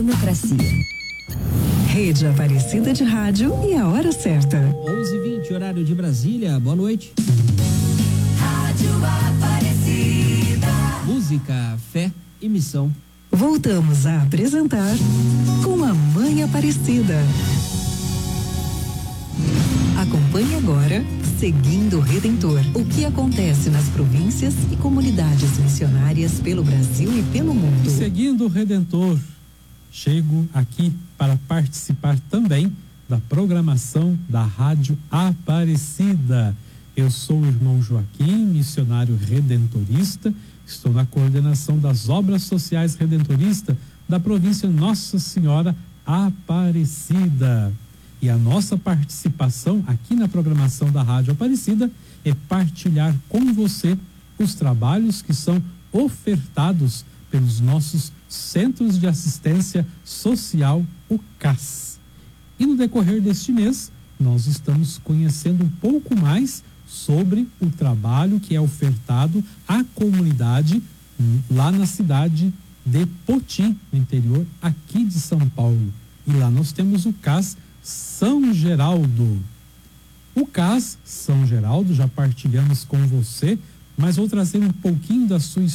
Democracia. Rede Aparecida de Rádio e a hora certa. 11h20, horário de Brasília. Boa noite. Rádio Aparecida. Música, fé e missão. Voltamos a apresentar Com a Mãe Aparecida. Acompanhe agora Seguindo o Redentor. O que acontece nas províncias e comunidades missionárias pelo Brasil e pelo mundo. Seguindo o Redentor, chego aqui para participar também da programação da Rádio Aparecida. Eu sou o irmão Joaquim, missionário redentorista, estou na coordenação das obras sociais redentoristas da província Nossa Senhora Aparecida. E a nossa participação aqui na programação da Rádio Aparecida é partilhar com você os trabalhos que são ofertados pelos nossos Centros de Assistência Social, o CAS. E no decorrer deste mês, nós estamos conhecendo um pouco mais sobre o trabalho que é ofertado à comunidade lá na cidade de Poti, no interior aqui de São Paulo. E lá nós temos o CAS São Geraldo. O CAS São Geraldo, já partilhamos com você, mas vou trazer um pouquinho da sua